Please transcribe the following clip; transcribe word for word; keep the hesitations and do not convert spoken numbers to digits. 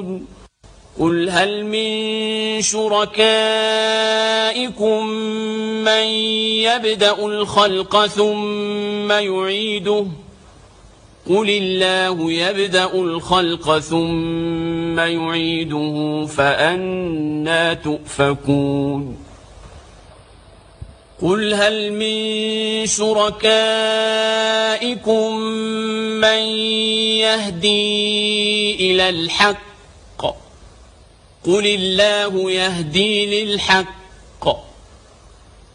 قل هل من شركائكم من يبدأ الخلق ثم يعيده قل الله يبدأ الخلق ثم يعيده فأنى تؤفكون قل هل من شركائكم من يهدي إلى الحق قل الله يهدي للحق